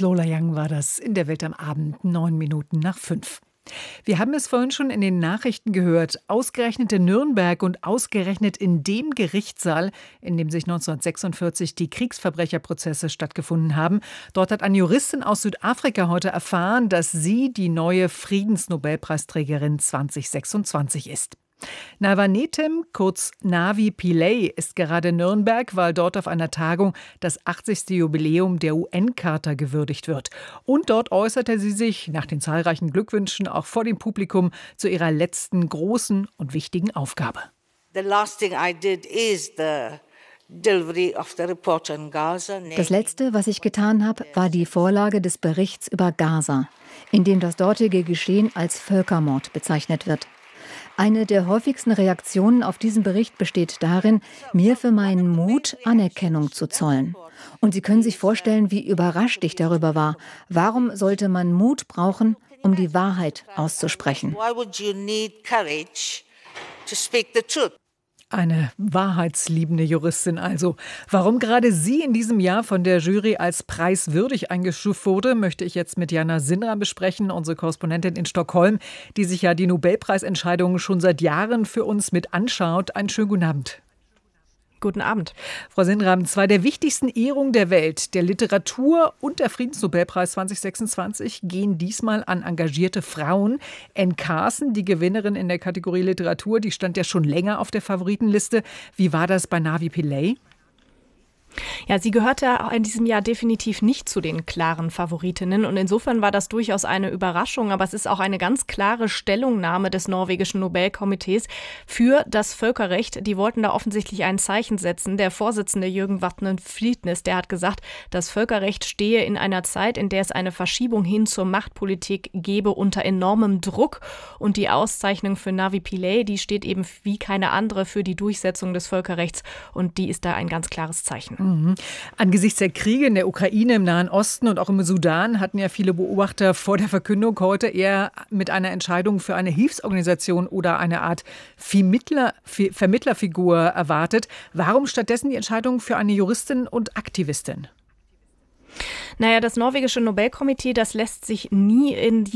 Lola Young war das in der Welt am Abend, 5:09. Wir haben es vorhin schon in den Nachrichten gehört. Ausgerechnet in Nürnberg und ausgerechnet in dem Gerichtssaal, in dem sich 1946 die Kriegsverbrecherprozesse stattgefunden haben. Dort hat eine Juristin aus Südafrika heute erfahren, dass sie die neue Friedensnobelpreisträgerin 2026 ist. Nawanetim, kurz Navi Pillay, ist gerade in Nürnberg, weil dort auf einer Tagung das 80. Jubiläum der UN-Charta gewürdigt wird. Und dort äußerte sie sich nach den zahlreichen Glückwünschen auch vor dem Publikum zu ihrer letzten großen und wichtigen Aufgabe. Das Letzte, was ich getan habe, war die Vorlage des Berichts über Gaza, in dem das dortige Geschehen als Völkermord bezeichnet wird. Eine der häufigsten Reaktionen auf diesen Bericht besteht darin, mir für meinen Mut Anerkennung zu zollen. Und Sie können sich vorstellen, wie überrascht ich darüber war. Warum sollte man Mut brauchen, um die Wahrheit auszusprechen? Eine wahrheitsliebende Juristin also. Warum gerade sie in diesem Jahr von der Jury als preiswürdig eingestuft wurde, möchte ich jetzt mit Jana Sinra besprechen, unsere Korrespondentin in Stockholm, die sich ja die Nobelpreisentscheidungen schon seit Jahren für uns mit anschaut. Einen schönen guten Abend. Guten Abend. Frau Sinra, zwei der wichtigsten Ehrungen der Welt, der Literatur und der Friedensnobelpreis 2026, gehen diesmal an engagierte Frauen. Anne Carson, die Gewinnerin in der Kategorie Literatur, die stand ja schon länger auf der Favoritenliste. Wie war das bei Navi Pillay? Ja, sie gehörte in diesem Jahr definitiv nicht zu den klaren Favoritinnen und insofern war das durchaus eine Überraschung, aber es ist auch eine ganz klare Stellungnahme des norwegischen Nobelkomitees für das Völkerrecht. Die wollten da offensichtlich ein Zeichen setzen. Der Vorsitzende Jürgen Vatne Friednes, der hat gesagt, das Völkerrecht stehe in einer Zeit, in der es eine Verschiebung hin zur Machtpolitik gebe unter enormem Druck und die Auszeichnung für Navi Pillay, die steht eben wie keine andere für die Durchsetzung des Völkerrechts und die ist da ein ganz klares Zeichen. Angesichts der Kriege in der Ukraine, im Nahen Osten und auch im Sudan hatten ja viele Beobachter vor der Verkündung heute eher mit einer Entscheidung für eine Hilfsorganisation oder eine Art Vermittlerfigur erwartet. Warum stattdessen die Entscheidung für eine Juristin und Aktivistin? Naja, das norwegische Nobelkomitee, das lässt sich nie in